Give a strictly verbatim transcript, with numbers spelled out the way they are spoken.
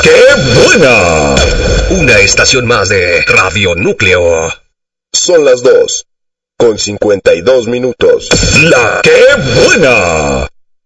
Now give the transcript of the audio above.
¡Qué buena! Una estación más de Radio Núcleo. Son las dos, con cincuenta y dos minutos. ¡La qué buena!